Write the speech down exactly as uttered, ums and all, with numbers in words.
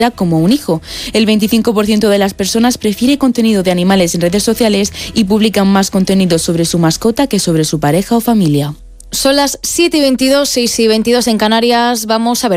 como un hijo. El veinticinco por ciento de las personas prefiere contenido de animales en redes sociales y publican más contenido sobre su mascota que sobre su pareja o familia. Son las siete y veintidós, seis y veintidós en Canarias. Vamos a ver